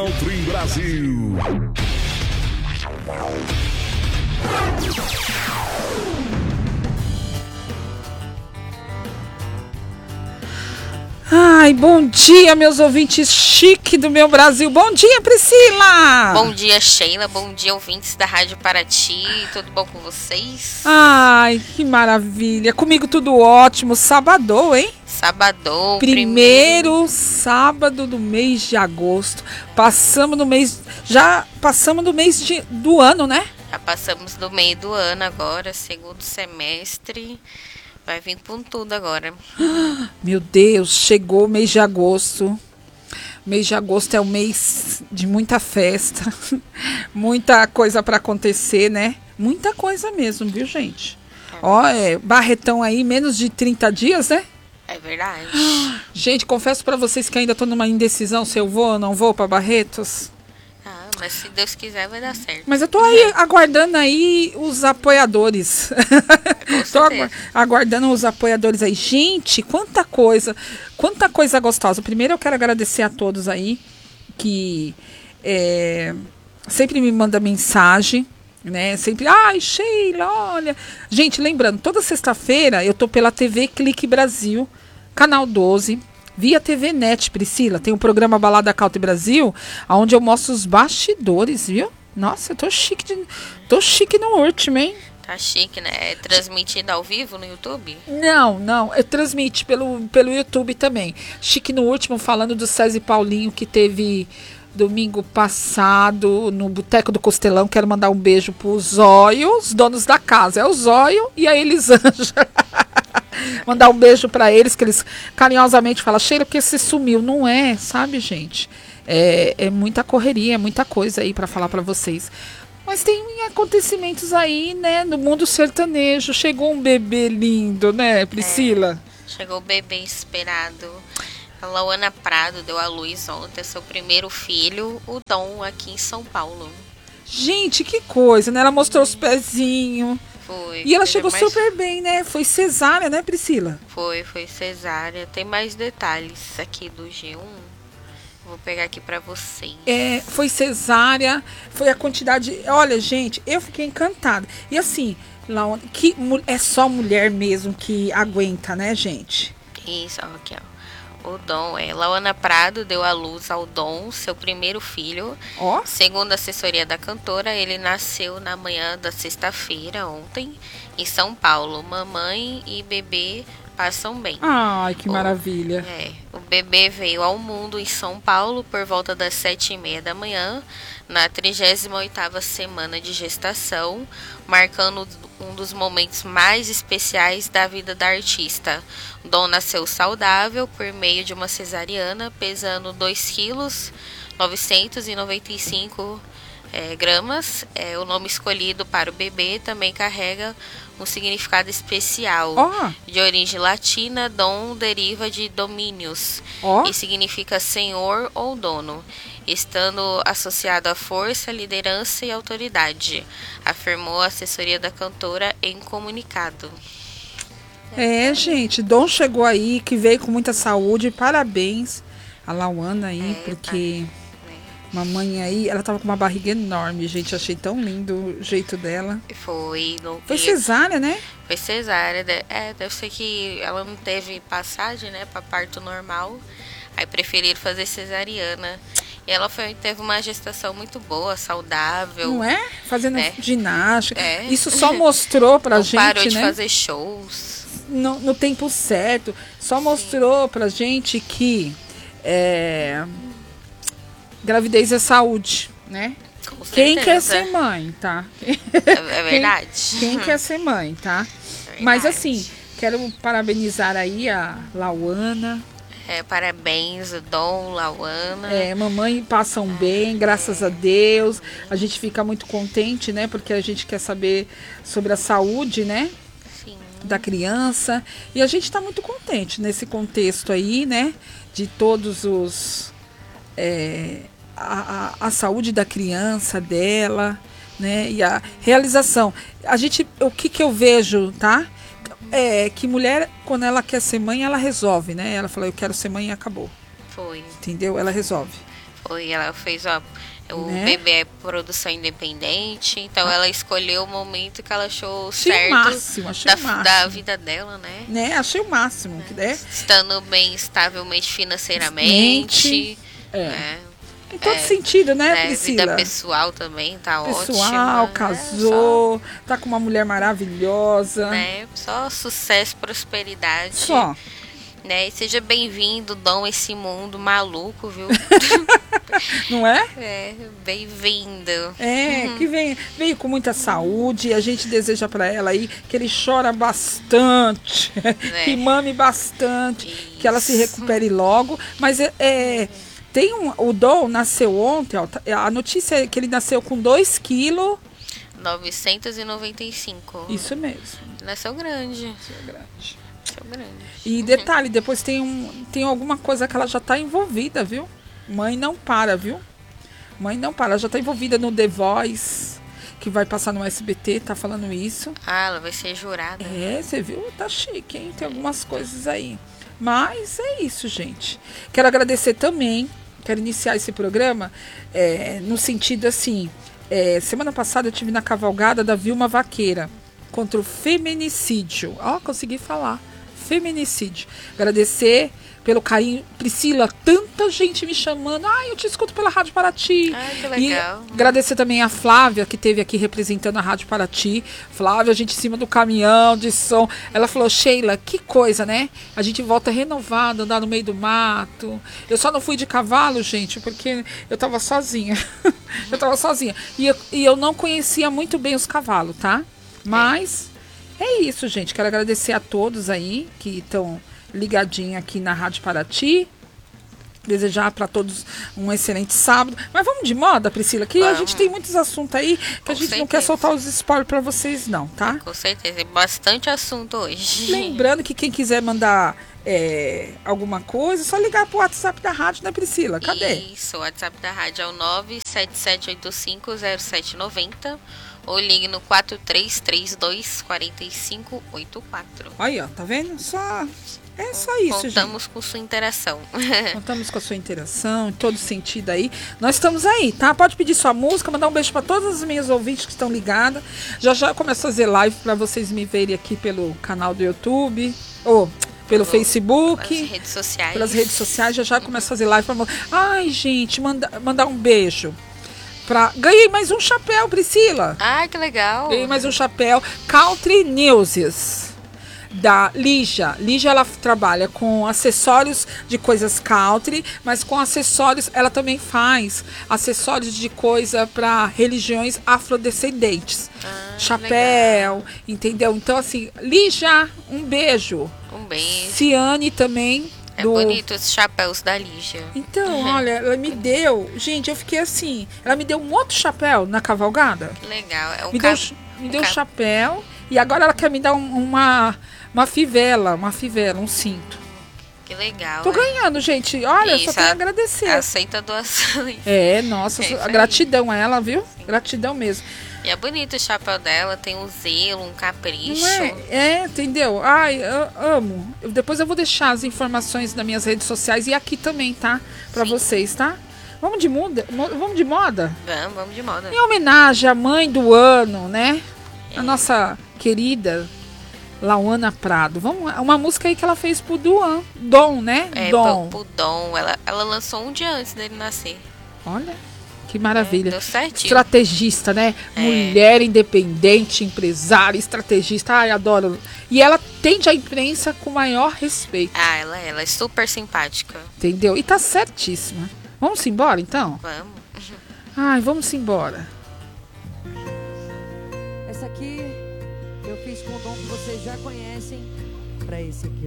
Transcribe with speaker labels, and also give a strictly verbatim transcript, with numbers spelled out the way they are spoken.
Speaker 1: Country Brasil.
Speaker 2: Ai, bom dia, meus ouvintes chique do meu Brasil. Bom dia, Priscila.
Speaker 3: Bom dia, Sheila. Bom dia, ouvintes da Rádio Paraty. Tudo bom com vocês?
Speaker 2: Ai, que maravilha. Comigo tudo ótimo. Sabadão, hein?
Speaker 3: Sabadão.
Speaker 2: Primeiro,
Speaker 3: primeiro
Speaker 2: sábado do mês de agosto. Passamos no mês... Já passamos do mês de, do ano, né?
Speaker 3: Já passamos do meio do ano agora, segundo semestre. Vai vir com tudo agora.
Speaker 2: Meu Deus, chegou o mês de agosto. O mês de agosto é um mês de muita festa. Muita coisa para acontecer, né? Muita coisa mesmo, viu, gente? É. Ó, é, Barretão aí, menos de trinta dias, né?
Speaker 3: É verdade.
Speaker 2: Gente, confesso para vocês que ainda tô numa indecisão se eu vou ou não vou para Barretos.
Speaker 3: Ah, mas se Deus quiser vai dar certo.
Speaker 2: Mas eu tô aí aguardando aí os apoiadores. Tô agu- aguardando os apoiadores aí. Gente, quanta coisa, quanta coisa gostosa. Primeiro eu quero agradecer a todos aí que é, sempre me manda mensagem, né? Sempre, ai, Sheila, olha. Gente, lembrando, toda sexta-feira eu tô pela T V Clique Brasil, canal doze. Via T V Net, Priscila, tem o programa Balada Country Brasil, onde eu mostro os bastidores, viu? Nossa, eu tô chique, de, tô chique no último, hein?
Speaker 3: Tá chique, né? É transmitido ao vivo no YouTube?
Speaker 2: Não, não, eu transmite pelo, pelo YouTube também. Chique no último, falando do César e Paulinho, que teve domingo passado no Boteco do Costelão. Quero mandar um beijo pro Zóio, os donos da casa. É o Zóio e a Elisângela. Mandar um beijo pra eles, que eles carinhosamente falam, Sheila, porque você sumiu. Não é, sabe, gente? É, é muita correria, é muita coisa aí pra falar pra vocês. Mas tem acontecimentos aí, né, no mundo sertanejo. Chegou um bebê lindo, né, Priscila?
Speaker 3: É, chegou o bebê esperado. A Lauana Prado deu à luz ontem seu primeiro filho, o Dom, aqui em São Paulo.
Speaker 2: Gente, que coisa, né? Ela mostrou os pezinhos.
Speaker 3: Foi.
Speaker 2: E ela chegou
Speaker 3: mais...
Speaker 2: super bem, né? Foi cesárea, né, Priscila?
Speaker 3: Foi, foi cesárea. Tem mais detalhes aqui do G um. Vou pegar aqui pra vocês.
Speaker 2: É, foi cesárea, foi a quantidade... Olha, gente, eu fiquei encantada. E assim, Laona, que é só mulher mesmo que aguenta, né, gente?
Speaker 3: Isso, ó, aqui, ó. O Dom, é, Lauana Prado deu à luz ao Dom, seu primeiro filho.
Speaker 2: Ó.
Speaker 3: Segundo a assessoria da cantora, ele nasceu na manhã da sexta-feira, ontem, em São Paulo. Mamãe e bebê passam bem.
Speaker 2: Ai, que
Speaker 3: o,
Speaker 2: maravilha.
Speaker 3: É, o bebê veio ao mundo em São Paulo por volta das sete e meia da manhã, na trigésima oitava semana de gestação, marcando um dos momentos mais especiais da vida da artista. Dom nasceu saudável por meio de uma cesariana, pesando dois quilos novecentos e noventa e cinco é, gramas. É, o nome escolhido para o bebê também carrega um significado especial.
Speaker 2: Oh.
Speaker 3: De origem latina, Dom deriva de Dominus,
Speaker 2: oh.
Speaker 3: e significa senhor ou dono, estando associado à força, liderança e autoridade, afirmou a assessoria da cantora em comunicado.
Speaker 2: É, gente, Dom chegou aí, que veio com muita saúde, parabéns a Lauana aí, é, porque tá. Mamãe aí, ela tava com uma barriga enorme, gente, achei tão lindo o jeito dela.
Speaker 3: Foi. No...
Speaker 2: Foi cesárea, né?
Speaker 3: Foi cesárea, é, deve ser que ela não teve passagem, né, pra parto normal, aí preferiram fazer cesariana. E ela foi, teve uma gestação muito boa, saudável.
Speaker 2: Não é? Fazendo
Speaker 3: é.
Speaker 2: ginástica.
Speaker 3: É.
Speaker 2: Isso só mostrou pra
Speaker 3: não
Speaker 2: gente,
Speaker 3: parou de
Speaker 2: né?
Speaker 3: fazer shows.
Speaker 2: No, no tempo certo. Só Sim. mostrou pra gente que é, gravidez é saúde, né?
Speaker 3: Com
Speaker 2: Quem
Speaker 3: certeza.
Speaker 2: quer ser mãe, tá?
Speaker 3: É, é verdade.
Speaker 2: Quem, quem quer ser mãe, tá? É Mas assim, quero parabenizar aí a Lauana.
Speaker 3: É, parabéns, Dom, Lauana.
Speaker 2: É, mamãe passam bem, graças a Deus. A gente fica muito contente, né? Porque a gente quer saber sobre a saúde, né?
Speaker 3: Sim.
Speaker 2: Da criança. E a gente está muito contente nesse contexto aí, né? De todos os... É, a, a, a saúde da criança, dela, né? E a realização. A gente, o que que eu vejo, tá? É que mulher, quando ela quer ser mãe, ela resolve, né? Ela fala, eu quero ser mãe e acabou.
Speaker 3: Foi.
Speaker 2: Entendeu? Ela resolve.
Speaker 3: Foi, ela fez ó, o
Speaker 2: Né?
Speaker 3: bebê é produção independente, então
Speaker 2: Ah.
Speaker 3: ela escolheu o momento que ela achou
Speaker 2: Achei
Speaker 3: certo
Speaker 2: o máximo, achei
Speaker 3: da,
Speaker 2: o máximo.
Speaker 3: da vida dela, né?
Speaker 2: Né? Achei o máximo. Que, né?
Speaker 3: Estando bem estavelmente financeiramente.
Speaker 2: Mente, é.
Speaker 3: Né?
Speaker 2: Em todo
Speaker 3: É,
Speaker 2: sentido, né,
Speaker 3: né?
Speaker 2: Priscila?
Speaker 3: Vida pessoal também tá
Speaker 2: Pessoal,
Speaker 3: ótima.
Speaker 2: casou, tá com uma mulher maravilhosa.
Speaker 3: Né? Só sucesso, prosperidade.
Speaker 2: Só.
Speaker 3: Né? E seja bem-vindo, Dom, esse mundo maluco, viu?
Speaker 2: Não é?
Speaker 3: É, bem-vindo.
Speaker 2: É, que vem, veio com muita saúde e a gente deseja pra ela aí que ele chora bastante,
Speaker 3: É.
Speaker 2: que mame bastante,
Speaker 3: Isso.
Speaker 2: que ela se recupere logo. Mas é, é, tem um, o Dom nasceu ontem, ó, tá- a notícia é que ele nasceu com dois quilos.
Speaker 3: novecentos e noventa e cinco.
Speaker 2: Isso mesmo.
Speaker 3: Nasceu grande.
Speaker 2: É grande.
Speaker 3: Nasceu grande.
Speaker 2: E detalhe, depois tem, um, tem alguma coisa que ela já tá envolvida, viu? Mãe não para, viu? Mãe não para, ela já tá envolvida no The Voice, que vai passar no S B T, tá falando isso.
Speaker 3: Ah, ela vai ser jurada.
Speaker 2: É, você viu? Tá chique, hein? Tem algumas coisas aí. Mas é isso, gente. Quero agradecer também, quero iniciar esse programa é, no sentido assim, é, semana passada eu tive na cavalgada da Vilma Vaqueira contra o feminicídio. Ó, consegui falar. Feminicídio. Agradecer pelo carinho. Priscila, tanta gente me chamando. Ai, eu te escuto pela Rádio Paraty.
Speaker 3: Ai, que legal.
Speaker 2: E agradecer também a Flávia, que esteve aqui representando a Rádio Paraty. Flávia, a gente em cima do caminhão de som. Ela falou, Sheila, que coisa, né? A gente volta renovada, andar no meio do mato. Eu só não fui de cavalo, gente, porque eu tava sozinha. eu tava sozinha. E eu, e eu não conhecia muito bem os cavalos, tá? Mas é isso, gente. Quero agradecer a todos aí que estão ligadinho aqui na Rádio Paraty. Desejar para todos um excelente sábado. Mas vamos de moda, Priscila, que
Speaker 3: Vamos.
Speaker 2: a gente tem muitos assuntos aí que
Speaker 3: Com
Speaker 2: a gente não
Speaker 3: certeza.
Speaker 2: quer soltar os spoilers para vocês não, tá?
Speaker 3: Com certeza, tem bastante assunto hoje.
Speaker 2: Lembrando que quem quiser mandar é, alguma coisa, é só ligar pro WhatsApp da rádio, né, Priscila? Cadê?
Speaker 3: Isso, o WhatsApp da rádio é o nove sete sete oito cinco zero sete nove zero ou ligue no quatro três três dois quatro cinco oito quatro.
Speaker 2: Aí, ó, tá vendo? Só é só isso, gente.
Speaker 3: Contamos com sua interação.
Speaker 2: Contamos com a sua interação, em todo sentido aí. Nós estamos aí, tá? Pode pedir sua música, mandar um beijo para todas as minhas ouvintes que estão ligadas. Já já começo a fazer live para vocês me verem aqui pelo canal do YouTube, ou pelo Facebook,
Speaker 3: Pelas redes sociais.
Speaker 2: pelas redes sociais. Já já começo a fazer live. Pra... Ai, gente, manda, mandar um beijo. Pra... Ganhei mais um chapéu, Priscila.
Speaker 3: Ah, que legal.
Speaker 2: Ganhei mais um chapéu. Country Newses. Da Lígia. Lígia, ela trabalha com acessórios de coisas country, mas com acessórios, ela também faz acessórios de coisa para religiões afrodescendentes.
Speaker 3: Ah,
Speaker 2: Chapéu,
Speaker 3: legal.
Speaker 2: entendeu? Então, assim, Lígia, um beijo.
Speaker 3: Um beijo.
Speaker 2: Ciane também.
Speaker 3: É
Speaker 2: do...
Speaker 3: bonito os chapéus da Lígia.
Speaker 2: Então, olha, ela me deu. Gente, eu fiquei assim. Ela me deu um outro chapéu na cavalgada.
Speaker 3: Que legal. É um
Speaker 2: Me
Speaker 3: cap...
Speaker 2: deu, me
Speaker 3: um
Speaker 2: deu
Speaker 3: cap-
Speaker 2: chapéu. E agora ela quer me dar um- uma, uma fivela, uma fivela, um cinto.
Speaker 3: Que legal.
Speaker 2: Tô
Speaker 3: é.
Speaker 2: ganhando, gente. Olha,
Speaker 3: Isso,
Speaker 2: só tenho a
Speaker 3: a-
Speaker 2: agradecer.
Speaker 3: Aceita doações.
Speaker 2: É, nossa,
Speaker 3: É isso aí.
Speaker 2: gratidão a ela, viu? Gratidão mesmo.
Speaker 3: E é bonito o chapéu dela, tem um zelo, um capricho.
Speaker 2: Não é? É, entendeu? Ai, eu amo. Eu- depois eu vou deixar as informações nas minhas redes sociais e aqui também, tá? Pra
Speaker 3: Sim.
Speaker 2: vocês, tá? Vamos de moda? Mo- Vamos de moda?
Speaker 3: Vamos, vamos de moda.
Speaker 2: Em homenagem à mãe do ano, né?
Speaker 3: É.
Speaker 2: A nossa querida Lauana Prado. Vamos, uma música aí que ela fez pro Duan, Dom, né?
Speaker 3: É,
Speaker 2: Dom.
Speaker 3: pro, pro Dom. Ela, ela lançou um dia antes dele nascer.
Speaker 2: Olha, que maravilha.
Speaker 3: É, deu certinho.
Speaker 2: Estrategista, né?
Speaker 3: É.
Speaker 2: Mulher independente, empresária, estrategista. Ai, adoro. E ela tende a imprensa com maior respeito,
Speaker 3: Ah, ela, ela é super simpática.
Speaker 2: entendeu? E tá certíssima. Vamos embora, então?
Speaker 3: Vamos.
Speaker 2: Ai, vamos embora.
Speaker 1: Essa aqui eu fiz com o dom que vocês já conhecem. Pra esse aqui,